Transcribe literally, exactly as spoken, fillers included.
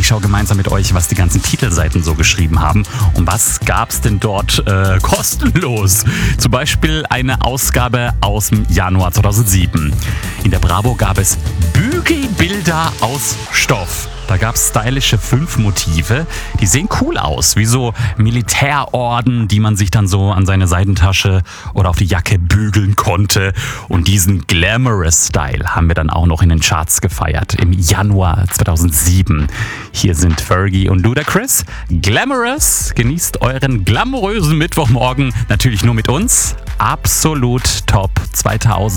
Ich schaue gemeinsam mit euch, was die ganzen Titelseiten so geschrieben haben und was gab's denn dort äh, kostenlos. Zum Beispiel eine Ausgabe aus dem Januar zweitausendsieben. In der Bravo gab es Bügelbilder aus Stoff. Da gab es stylische fünf Motive, die sehen cool aus, wie so Militärorden, die man sich dann so an seine Seitentasche oder auf die Jacke bügeln konnte. Und diesen Glamorous-Style haben wir dann auch noch in den Charts gefeiert im Januar zweitausendsieben. Hier sind Fergie und Ludacris. Glamorous, genießt euren glamourösen Mittwochmorgen, natürlich nur mit uns. Absolut top zweitausend.